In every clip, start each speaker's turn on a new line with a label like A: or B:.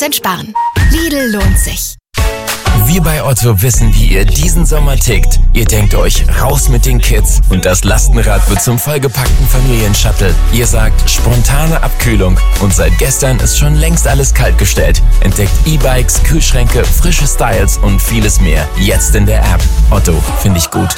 A: 10% sparen. Lidl lohnt sich.
B: Wir bei Otto wissen, wie ihr diesen Sommer tickt. Ihr denkt euch, raus mit den Kids und das Lastenrad wird zum vollgepackten Familienshuttle. Ihr sagt, spontane Abkühlung und seit gestern ist schon längst alles kaltgestellt. Entdeckt E-Bikes, Kühlschränke, frische Styles und vieles mehr. Jetzt in der App. Otto, finde ich gut.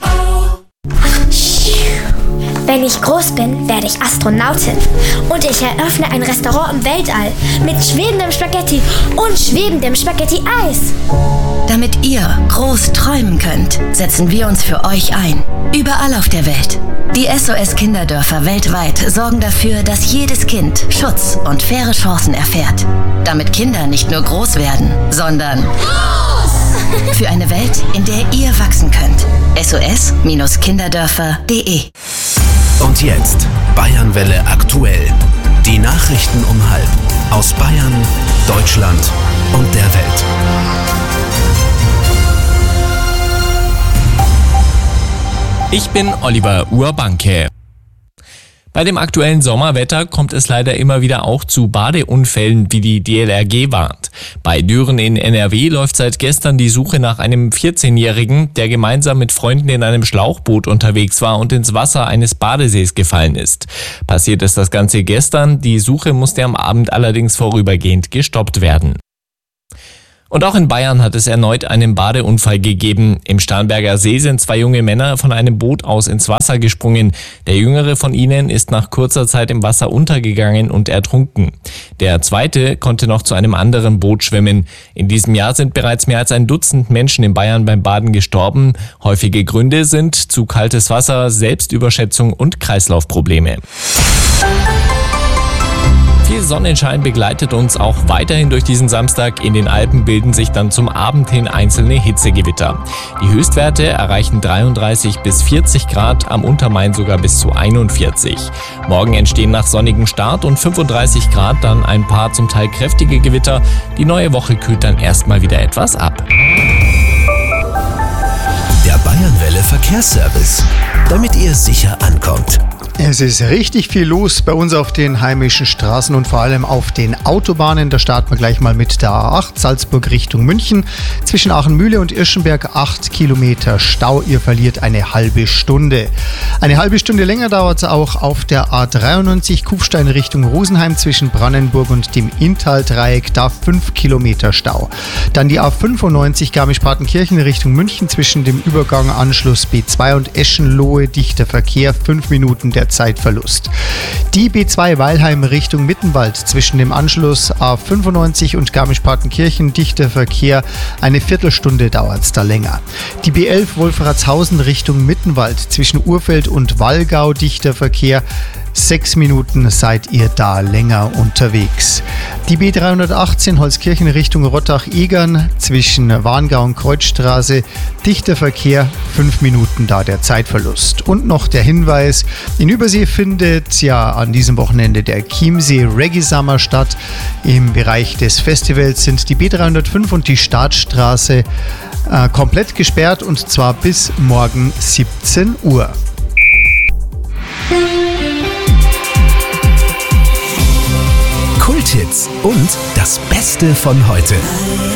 C: Wenn ich groß bin, werde ich Astronautin. Und ich eröffne ein Restaurant im Weltall mit schwebendem Spaghetti und schwebendem Spaghetti-Eis.
D: Damit ihr groß träumen könnt, setzen wir uns für euch ein. Überall auf der Welt. Die SOS-Kinderdörfer weltweit sorgen dafür, dass jedes Kind Schutz und faire Chancen erfährt. Damit Kinder nicht nur groß werden, sondern für eine Welt, in der ihr wachsen könnt. SOS-Kinderdörfer.de.
E: Und jetzt Bayernwelle aktuell. Die Nachrichten um 12:30 aus Bayern, Deutschland und der Welt.
F: Ich bin Oliver Urbanke. Bei dem aktuellen Sommerwetter kommt es leider immer wieder auch zu Badeunfällen, wie die DLRG warnt. Bei Düren in NRW läuft seit gestern die Suche nach einem 14-Jährigen, der gemeinsam mit Freunden in einem Schlauchboot unterwegs war und ins Wasser eines Badesees gefallen ist. Passiert ist das Ganze gestern, die Suche musste am Abend allerdings vorübergehend gestoppt werden. Und auch in Bayern hat es erneut einen Badeunfall gegeben. Im Starnberger See sind 2 junge Männer von einem Boot aus ins Wasser gesprungen. Der jüngere von ihnen ist nach kurzer Zeit im Wasser untergegangen und ertrunken. Der zweite konnte noch zu einem anderen Boot schwimmen. In diesem Jahr sind bereits mehr als ein Dutzend Menschen in Bayern beim Baden gestorben. Häufige Gründe sind zu kaltes Wasser, Selbstüberschätzung und Kreislaufprobleme. Viel Sonnenschein begleitet uns auch weiterhin durch diesen Samstag. In den Alpen bilden sich dann zum Abend hin einzelne Hitzegewitter. Die Höchstwerte erreichen 33 bis 40 Grad, am Untermain sogar bis zu 41. Morgen entstehen nach sonnigem Start und 35 Grad dann ein paar zum Teil kräftige Gewitter. Die neue Woche kühlt dann erstmal wieder etwas ab.
E: Der Bayernwelle Verkehrsservice, damit ihr sicher ankommt.
G: Es ist richtig viel los bei uns auf den heimischen Straßen und vor allem auf den Autobahnen. Da starten wir gleich mal mit der A8 Salzburg Richtung München. Zwischen Aachenmühle und Irschenberg 8 Kilometer Stau. Ihr verliert eine halbe Stunde. Eine halbe Stunde länger dauert es auch auf der A93 Kufstein Richtung Rosenheim zwischen Brandenburg und dem Inntal-Dreieck. Da 5 Kilometer Stau. Dann die A95 Garmisch-Partenkirchen Richtung München zwischen dem Übergang Anschluss B2 und Eschenlohe. Dichter Verkehr, 5 Minuten der Zeitverlust. Die B2 Weilheim Richtung Mittenwald zwischen dem Anschluss A95 und Garmisch-Partenkirchen dichter Verkehr, eine Viertelstunde dauert es da länger. Die B11 Wolfratshausen Richtung Mittenwald zwischen Urfeld und Wallgau dichter Verkehr, 6 Minuten seid ihr da länger unterwegs. Die B318 Holzkirchen Richtung Rottach-Egern zwischen Warngau und Kreuzstraße, dichter Verkehr, 5 Minuten da der Zeitverlust. Und noch der Hinweis, in Übersee findet ja an diesem Wochenende der Chiemsee Reggae Summer statt. Im Bereich des Festivals sind die B305 und die Startstraße komplett gesperrt und zwar bis morgen 17 Uhr.
E: Kulthits und das Beste von heute.